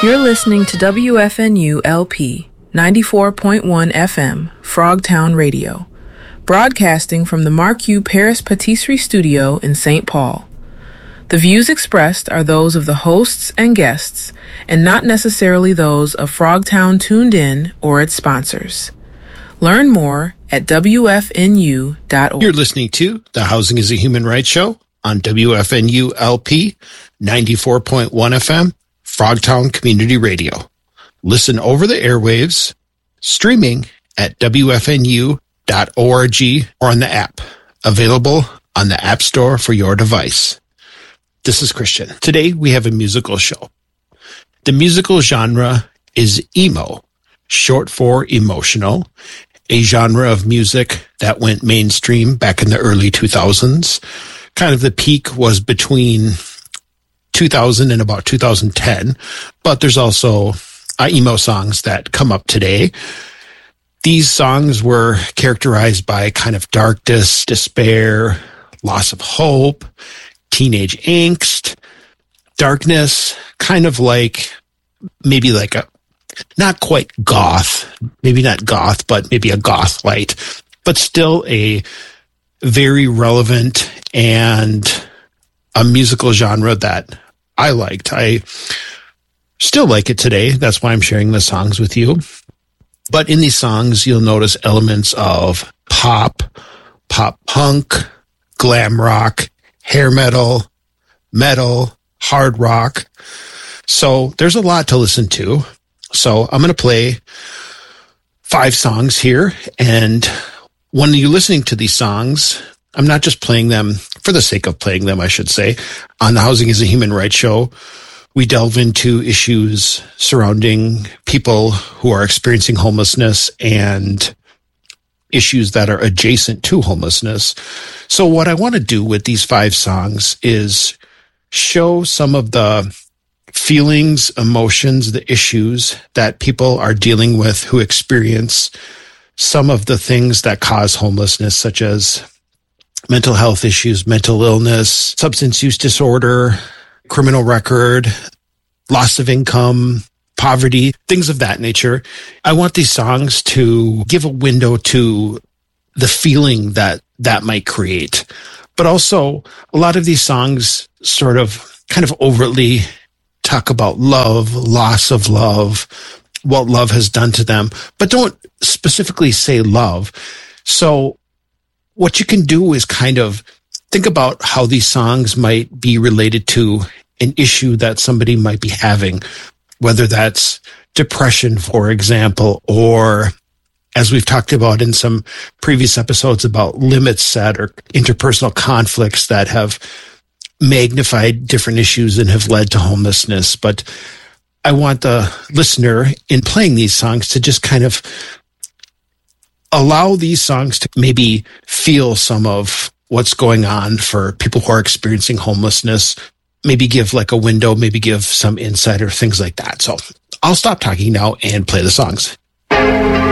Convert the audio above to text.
You're listening to WFNU LP 94.1 FM, Frogtown Radio, broadcasting from the Mark U. Paris Patisserie Studio in St. Paul. The views expressed are those of the hosts and guests, and not necessarily those of Frogtown Tuned In or its sponsors. Learn more at WFNU.org. You're listening to The Housing is a Human Rights Show on WFNU LP 94.1 FM, Frogtown Community Radio. Listen over the airwaves, streaming at WFNU.org or on the app, available on the App Store for your device. This is Christian. Today we have a musical show. The musical genre is emo, short for emotional, a genre of music that went mainstream back in the early 2000s. Kind of the peak was between 2000 and about 2010, but there's also emo songs that come up today. These songs were characterized by kind of darkness, despair, loss of hope, teenage angst, darkness, kind of like maybe like a, not quite goth, maybe not goth, but maybe a goth light, but still a very relevant and a musical genre that I liked. I still like it today. That's why I'm sharing the songs with you. But in these songs, you'll notice elements of pop punk, glam rock, hair metal, hard rock. So there's a lot to listen to. So I'm going to play 5 songs here. And when you're listening to these songs, I'm not just playing them for the sake of playing them, I should say. On the Housing is a Human Rights Show, we delve into issues surrounding people who are experiencing homelessness and issues that are adjacent to homelessness. So what I want to do with these 5 songs is show some of the feelings, emotions, the issues that people are dealing with who experience some of the things that cause homelessness, such as mental health issues, mental illness, substance use disorder, criminal record, loss of income, poverty, things of that nature. I want these songs to give a window to the feeling that might create. But also, a lot of these songs sort of kind of overtly talk about love, loss of love, what love has done to them, but don't specifically say love. So what you can do is kind of think about how these songs might be related to an issue that somebody might be having, whether that's depression, for example, or as we've talked about in some previous episodes about limits set or interpersonal conflicts that have magnified different issues and have led to homelessness. But I want the listener in playing these songs to just kind of allow these songs to maybe feel some of what's going on for people who are experiencing homelessness, maybe give like a window, maybe give some insight or things like that. So I'll stop talking now and play the songs.